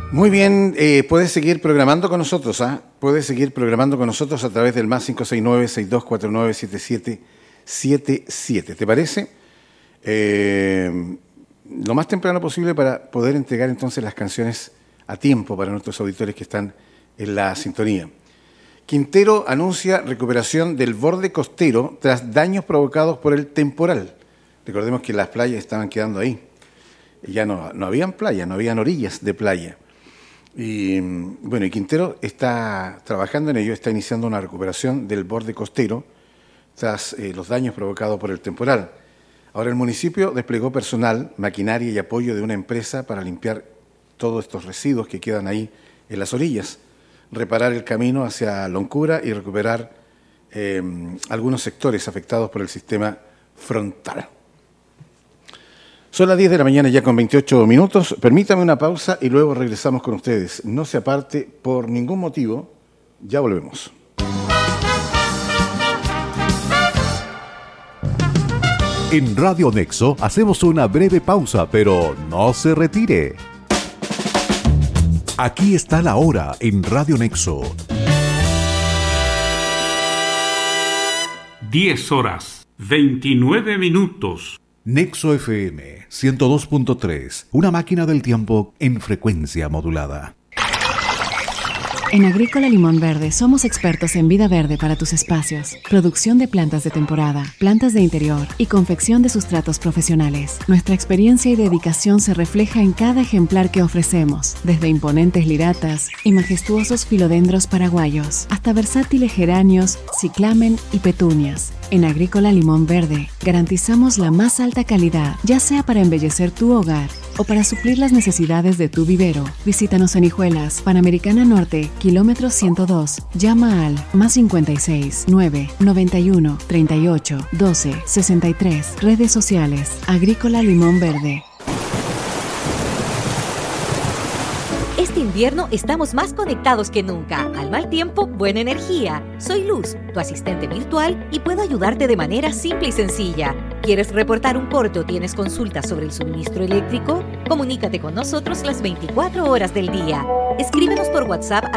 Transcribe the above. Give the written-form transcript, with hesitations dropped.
Muy bien, puedes seguir programando con nosotros, ¿ah? Puedes seguir programando con nosotros a través del más 569-6249-7777. ¿Te parece? Lo más temprano posible para poder entregar entonces las canciones a tiempo para nuestros auditores que están en la sintonía. Quintero anuncia recuperación del borde costero tras daños provocados por el temporal. Recordemos que las playas estaban quedando ahí. Ya no habían playas, no habían orillas de playa. Y bueno, y Quintero está trabajando en ello, está iniciando una recuperación del borde costero tras los daños provocados por el temporal. Ahora el municipio desplegó personal, maquinaria y apoyo de una empresa para limpiar todos estos residuos que quedan ahí en las orillas, reparar el camino hacia Loncura y recuperar algunos sectores afectados por el sistema frontal. Son las 10 de la mañana ya con 28 minutos. Permítame una pausa y luego regresamos con ustedes. No se aparte por ningún motivo. Ya volvemos. En Radio Nexo hacemos una breve pausa, pero no se retire. Aquí está la hora en Radio Nexo. 10 horas, 29 minutos. Nexo FM 102.3, una máquina del tiempo en frecuencia modulada. En Agrícola Limón Verde somos expertos en vida verde para tus espacios, producción de plantas de temporada, plantas de interior y confección de sustratos profesionales. Nuestra experiencia y dedicación se refleja en cada ejemplar que ofrecemos, desde imponentes liratas y majestuosos filodendros paraguayos, hasta versátiles geranios, ciclamen y petunias. En Agrícola Limón Verde garantizamos la más alta calidad, ya sea para embellecer tu hogar o para suplir las necesidades de tu vivero. Visítanos en Hijuelas, Panamericana Norte, kilómetro 102. Llama al más 56 9 91 38 12 63. Redes sociales. Agrícola Limón Verde. Este invierno estamos más conectados que nunca. Al mal tiempo, buena energía. Soy Luz, tu asistente virtual, y puedo ayudarte de manera simple y sencilla. ¿Quieres reportar un corte o tienes consultas sobre el suministro eléctrico? Comunícate con nosotros las 24 horas del día. Escríbenos por WhatsApp al